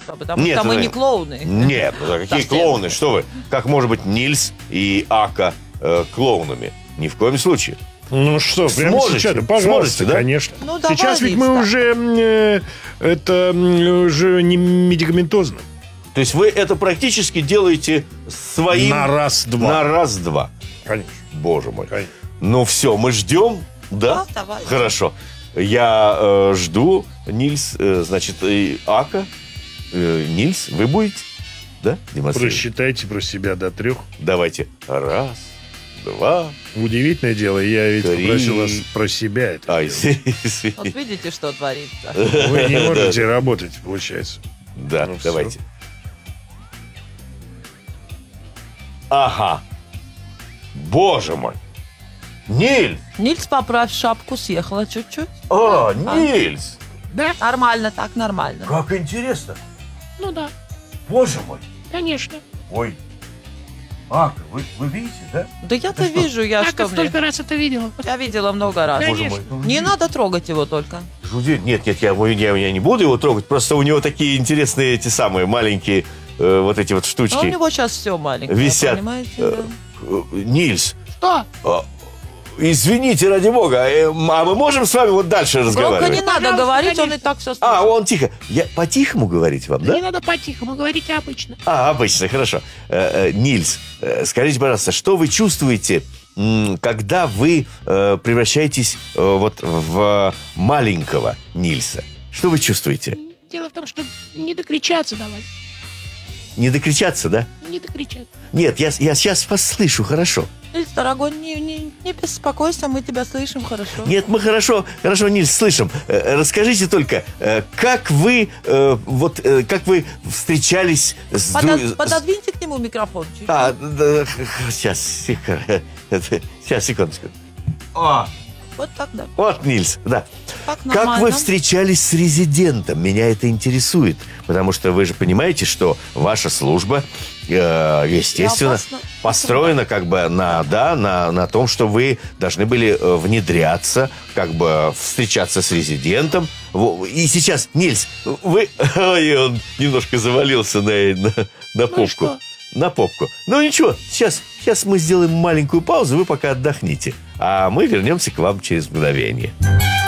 общества, потому Нет, что мы ну, не клоуны. Нет, ну, какие Совсем. клоуны? Что вы? Как может быть Нильс и Ака клоунами? Ни в коем случае. Ну что, прямо Сможете? сейчас, да, пожалуйста, Сможете, да? конечно. Ну, давай, Сейчас ведь мы Лиз, уже, это уже не медикаментозно. То есть вы это практически делаете своим... На раз-два. На раз-два. Конечно. Боже мой. Конечно. Ну все, мы ждем, да? Да, давай. Хорошо. Я жду, Нильс, значит, и Ака. Нильс, вы будете, да, демонстрировать? Просчитайте про себя до 3. Давайте. Раз, два. Удивительное дело, я ведь 3. попросил вас про себя. Это Ай, делать. Вот видите, что творится. Вы не можете работать, получается. Да, Ну, всё. давайте. Ага. Боже мой. Нильс! Нильс, поправь шапку, съехала чуть-чуть. А, Нильс! Да? Нормально, так нормально. Как интересно. Ну да, Боже мой. конечно. Ой. Ака, вы видите, да? Да я-то вижу, я Так что мне... столько раз это видела. Я видела много раз. Боже мой. Не надо трогать его только. Жуди. Нет, я не буду его трогать. Просто у него такие интересные эти самые маленькие вот эти вот А у штучки. него сейчас все маленькое, Висят. понимаете? Да. Нильс, Что? извините, ради бога, а мы можем с вами вот дальше Громко разговаривать? не надо Пожалуйста, говорить, он конечно. и так все А, слышит. он тихо. Я по-тихому говорить вам, Не да? надо по-тихому, говорите обычно. А, обычно, хорошо. Нильс, скажите, пожалуйста, что вы чувствуете, когда вы превращаетесь вот в маленького Нильса? Что вы чувствуете? Дело в том, что не докричаться давай. Не докричаться, да? Не докричаться. Нет, я сейчас вас слышу, хорошо. Нильс, дорогой, не беспокойся, мы тебя слышим хорошо. Нет, мы хорошо, Нильс, слышим. Расскажите только, как вы как вы встречались с... Пододвиньте к нему микрофон чуть-чуть. Сейчас, сейчас, секундочку. Вот так, да. Вот, Нильс, да. Так Как нормально. вы встречались с резидентом? Меня это интересует. Потому что вы же понимаете, что ваша служба, естественно, построена как бы на том, что вы должны были внедряться, как бы встречаться с резидентом. И сейчас, Нильс, вы... Ой, он немножко завалился на попку. что? На попку. Ну ничего, сейчас мы сделаем маленькую паузу, вы пока отдохните. А мы вернемся к вам через мгновение.